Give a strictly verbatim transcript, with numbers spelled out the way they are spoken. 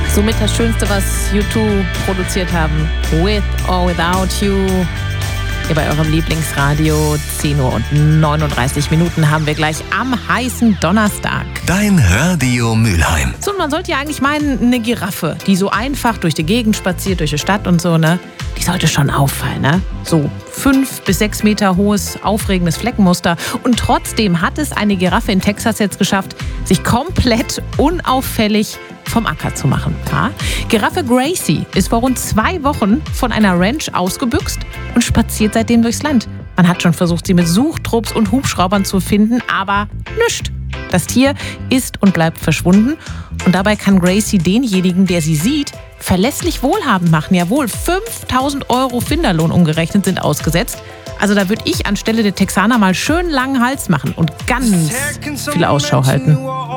Somit das Schönste, was U zwei produziert haben. With or Without You. Hier bei eurem Lieblingsradio. zehn Uhr und neununddreißig Minuten haben wir gleich am heißen Donnerstag. Dein Radio Mülheim. So, und man sollte ja eigentlich meinen, eine Giraffe, die so einfach durch die Gegend spaziert, durch die Stadt und so, ne? Die sollte schon auffallen, ne? So fünf bis sechs Meter hohes, aufregendes Fleckenmuster. Und trotzdem hat es eine Giraffe in Texas jetzt geschafft, sich komplett unauffällig vom Acker zu machen. Ja? Giraffe Gracie ist vor rund zwei Wochen von einer Ranch ausgebüxt und spaziert seitdem durchs Land. Man hat schon versucht, sie mit Suchtrupps und Hubschraubern zu finden, aber nichts. Das Tier ist und bleibt verschwunden. Und dabei kann Gracie denjenigen, der sie sieht, verlässlich wohlhabend machen. Jawohl, fünftausend Euro Finderlohn umgerechnet sind ausgesetzt. Also da würde ich anstelle der Texaner mal schön langen Hals machen und ganz viel Ausschau halten.